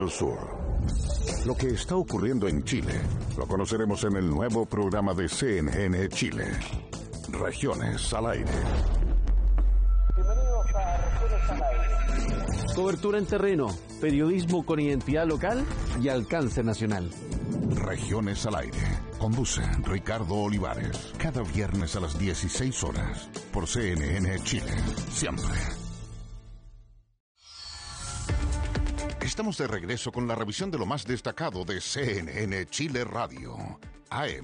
Sur. Lo que está ocurriendo en Chile lo conoceremos en el nuevo programa de CNN Chile. Regiones al aire. Bienvenidos a Regiones al aire. Cobertura en terreno, periodismo con identidad local y alcance nacional. Regiones al aire. Conduce Ricardo Olivares. Cada viernes a las 16 horas. Por CNN Chile. Siempre. Estamos de regreso con la revisión de lo más destacado de CNN Chile Radio. AM.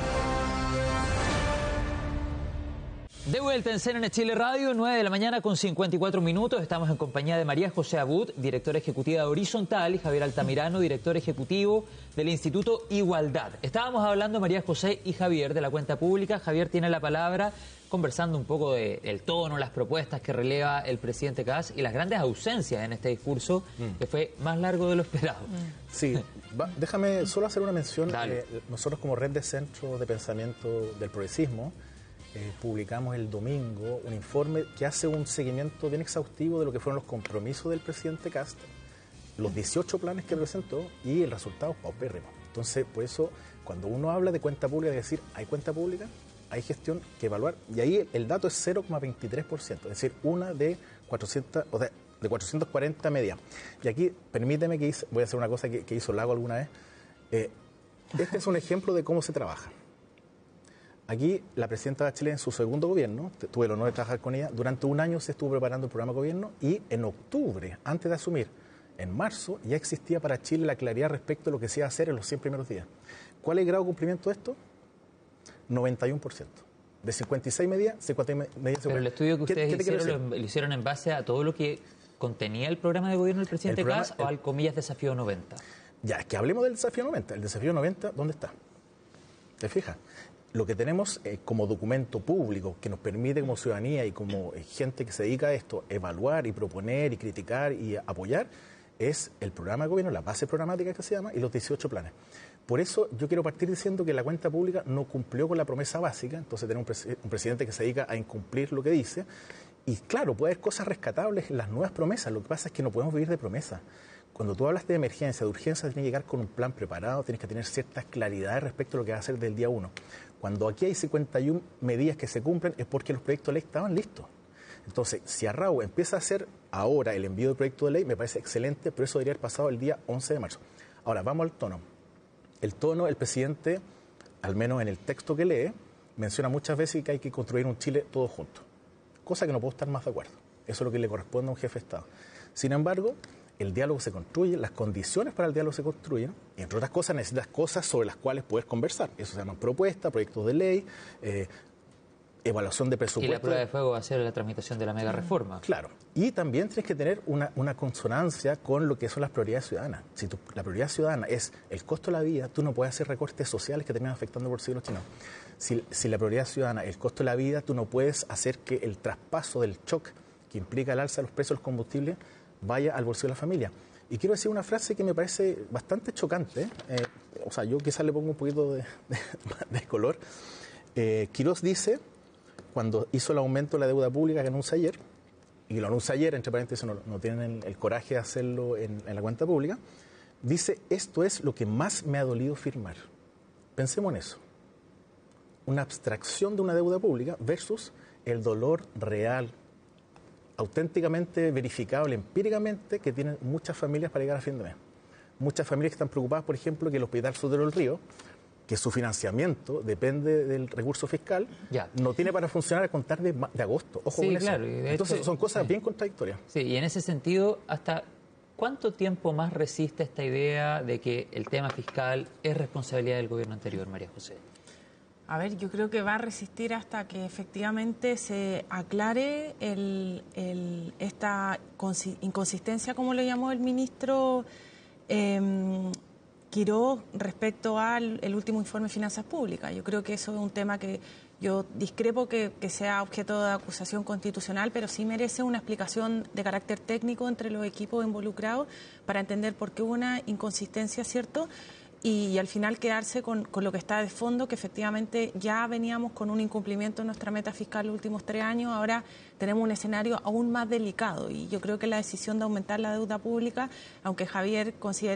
De vuelta en CNN Chile Radio, 9 de la mañana con 54 minutos. Estamos en compañía de María José Abud, directora ejecutiva de Horizontal, y Javier Altamirano, director ejecutivo del Instituto Igualdad. Estábamos hablando, María José y Javier, de la cuenta pública. Javier tiene la palabra, conversando un poco del tono, las propuestas que releva el presidente Kast y las grandes ausencias en este discurso, que fue más largo de lo esperado. Sí, déjame solo hacer una mención. Nosotros como Red de Centro de Pensamiento del Progresismo, publicamos el domingo un informe que hace un seguimiento bien exhaustivo de lo que fueron los compromisos del presidente Kast, los 18 planes que presentó y el resultado es paupérrimo. Entonces, por eso, cuando uno habla de cuenta pública, de decir, hay cuenta pública, hay gestión que evaluar, y ahí el dato es 0,23%, es decir, una de 440 medias. Y aquí, permíteme que voy a hacer una cosa que hizo Lago alguna vez. Este es un ejemplo de cómo se trabaja. Aquí, la presidenta Bachelet, en su segundo gobierno, tuve el honor de trabajar con ella, durante un año se estuvo preparando el programa de gobierno y en octubre, antes de asumir, en marzo, ya existía para Chile la claridad respecto de lo que se iba a hacer en los 100 primeros días. ¿Cuál es el grado de cumplimiento de esto? 91%. De 56 medidas, 50 medidas... Pero el estudio que ustedes hicieron, lo hicieron en base a todo lo que contenía el programa de gobierno del presidente Kast, o al comillas desafío 90. Ya, es que hablemos del desafío 90. El desafío 90, ¿dónde está? ¿Te fijas? Lo que tenemos como documento público que nos permite como ciudadanía y como gente que se dedica a esto, evaluar y proponer y criticar y apoyar, es el programa de gobierno, la base programática que se llama, y los 18 planes. Por eso yo quiero partir diciendo que la cuenta pública no cumplió con la promesa básica, entonces tenemos un presidente que se dedica a incumplir lo que dice, y claro, puede haber cosas rescatables en las nuevas promesas, lo que pasa es que no podemos vivir de promesas. Cuando tú hablas de emergencia, de urgencia, tienes que llegar con un plan preparado, tienes que tener ciertas claridades respecto a lo que va a hacer del día 1. Cuando aquí hay 51 medidas que se cumplen es porque los proyectos de ley estaban listos. Entonces, si Arrau empieza a hacer ahora el envío del proyecto de ley, me parece excelente, pero eso debería haber pasado el día 11 de marzo. Ahora, vamos al tono. El tono, el presidente, al menos en el texto que lee, menciona muchas veces que hay que construir un Chile todos juntos, cosa que no puedo estar más de acuerdo. Eso es lo que le corresponde a un jefe de Estado. Sin embargo, el diálogo se construye, las condiciones para el diálogo se construyen, y entre otras cosas necesitas cosas sobre las cuales puedes conversar. Eso se llaman propuestas, proyectos de ley, evaluación de presupuesto. Y la prueba de fuego va a ser la tramitación de la mega reforma. Claro. Y también tienes que tener una consonancia con lo que son las prioridades ciudadanas. Si la prioridad ciudadana es el costo de la vida, tú no puedes hacer recortes sociales que terminan afectando por siglos chinos. Si la prioridad ciudadana es el costo de la vida, tú no puedes hacer que el traspaso del shock que implica el alza de los precios de los combustibles vaya al bolsillo de la familia. Y quiero decir una frase que me parece bastante chocante, o sea, yo quizás le pongo un poquito de color. Quirós dice, cuando hizo el aumento de la deuda pública que anuncia ayer, y lo anuncia ayer, entre paréntesis, no tienen el coraje de hacerlo en la cuenta pública, dice, esto es lo que más me ha dolido firmar. Pensemos en eso. Una abstracción de una deuda pública versus el dolor real, auténticamente verificable, empíricamente, que tienen muchas familias para llegar a fin de mes. Muchas familias que están preocupadas, por ejemplo, que el Hospital Sotero del Río, que su financiamiento depende del recurso fiscal, no tiene para funcionar a contar de agosto. Ojo con eso. Claro. Entonces son cosas bien contradictorias. Sí, y en ese sentido, ¿hasta cuánto tiempo más resiste esta idea de que el tema fiscal es responsabilidad del gobierno anterior, María José? A ver, yo creo que va a resistir hasta que efectivamente se aclare esta inconsistencia, como lo llamó el ministro Quirós, respecto al último informe de finanzas públicas. Yo creo que eso es un tema que yo discrepo que sea objeto de acusación constitucional, pero sí merece una explicación de carácter técnico entre los equipos involucrados para entender por qué hubo una inconsistencia, ¿cierto? y al final quedarse con lo que está de fondo, que efectivamente ya veníamos con un incumplimiento en nuestra meta fiscal los últimos 3 años, ahora tenemos un escenario aún más delicado y yo creo que la decisión de aumentar la deuda pública, aunque Javier considera